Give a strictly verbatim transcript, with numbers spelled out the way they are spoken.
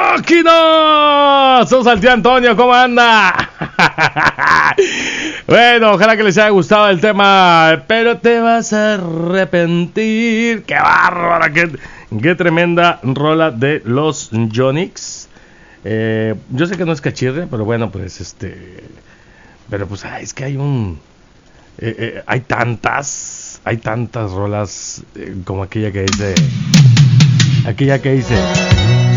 ¡Máquina! Sos al tío Antonio, ¿cómo anda? Bueno, ojalá que les haya gustado el tema, pero te vas a arrepentir. ¡Qué bárbara! ¡Qué, qué tremenda rola de los Yonix! Eh, yo sé que no es cachirre, pero bueno, pues este... Pero pues, ay, es que hay un... Eh, eh, hay tantas, hay tantas rolas eh, como aquella que dice... Aquella que dice...